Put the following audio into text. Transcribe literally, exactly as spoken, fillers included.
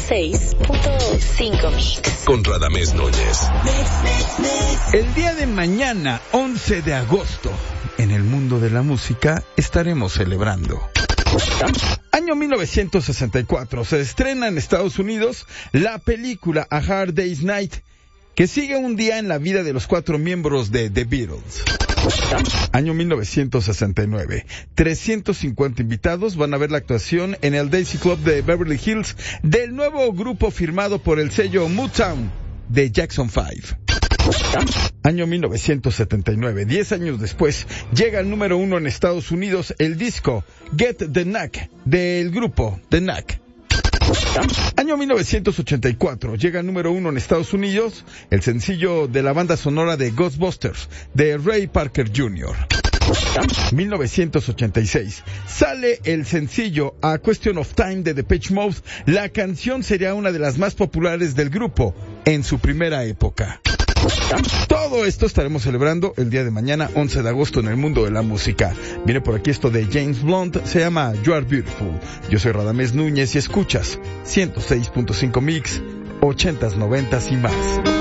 seis punto cinco Mix. Con Radamés Núñez. El día de mañana, once de agosto, en el mundo de la música estaremos celebrando. Año mil novecientos sesenta y cuatro, se estrena en Estados Unidos la película A Hard Day's Night, que sigue un día en la vida de los cuatro miembros de The Beatles. Año mil novecientos sesenta y nueve, trescientos cincuenta invitados van a ver la actuación en el Daisy Club de Beverly Hills del nuevo grupo firmado por el sello Motown de Jackson five. Año mil novecientos setenta y nueve, diez años después, llega al número uno en Estados Unidos el disco Get the Knack del grupo The Knack. Año mil novecientos ochenta y cuatro, llega al número uno en Estados Unidos el sencillo de la banda sonora de Ghostbusters de Ray Parker junior mil novecientos ochenta y seis, sale el sencillo A Question of Time de Depeche Mode. La canción sería una de las más populares del grupo en su primera época. Todo esto estaremos celebrando el día de mañana, once de agosto, en el mundo de la música. Viene por aquí esto de James Blunt, se llama You Are Beautiful. Yo soy Radamés Núñez y escuchas ciento seis punto cinco Mix, ochentas, noventas y más.